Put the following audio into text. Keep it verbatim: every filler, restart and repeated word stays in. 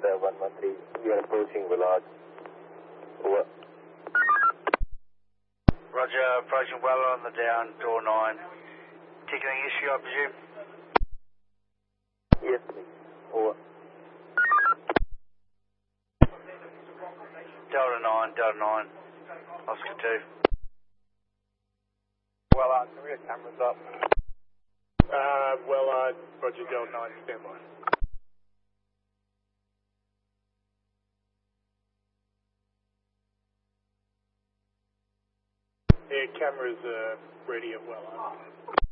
Delta one one three. We are approaching Willard. Over. Roger, approaching well on the down, door nine. Ticketing issue, I presume? Yes, please. Over. Delta nine, Delta nine, Oscar two. Wellard, can we get cameras up? Uh, Wellard, Roger, Delta nine, stand by. Yeah, cameras are ready at Wellard.